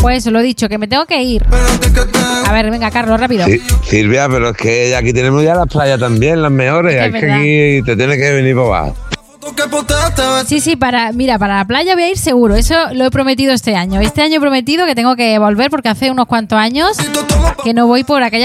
Pues lo he dicho, que me tengo que ir. A ver, venga, Carlos, rápido. Sí, Silvia, pero es que aquí tenemos ya las playas también, las mejores. Es que aquí te tienes que venir para abajo. Sí, para la playa voy a ir seguro. Eso lo he prometido este año. Este año he prometido que tengo que volver porque hace unos cuantos años que no voy por aquella